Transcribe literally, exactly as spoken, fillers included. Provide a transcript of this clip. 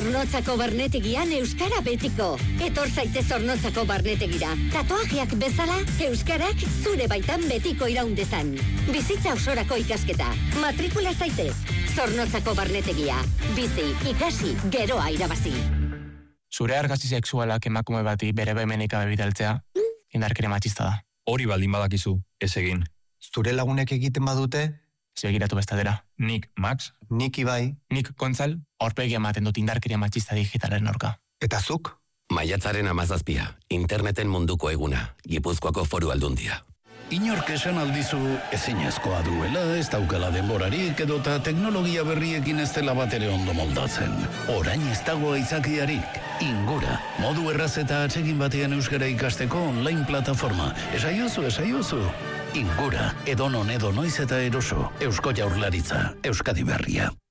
Zornotzako barnetegian euskara betiko. Etor zaitez Zornotzako barnetegira. Tatuajeak bezala, euskarak zure baitan betiko iraundezan. Bizitza osorako ikasketa. Matrikula zaitez. Zornotzako barnetegia. Bizi, ikasi, geroa irabazi. Zure argazki sexualak emakume bati bere baimenik gabe bidaltzea, indarkeria matxista da. Hori baldin badakizu, ez egin. Zure lagunek egiten badute? Begiratu bestadera. Nik, Max. Nik Ibai. Nik, Gontzal, aurpegi ematen dut indarkeria matxista digitalen aurka. Eta zuk? Maiatzaren hamazazpia, interneten munduko eguna, Gipuzkoako Foru Aldundia. Inork esan aldizu ezinezkoa duela, ez daukala denborarik edota teknologia berriekin ez dela bat ere ondo moldatzen. Orain ez dago aitzakiarik. Ingura, modu erraz eta atsegin batean euskara ikasteko online plataforma. Esaiozu, esaiozu. Ingura, edonon edo noiz eta eroso. Eusko Jaurlaritza, Euskadi Berria.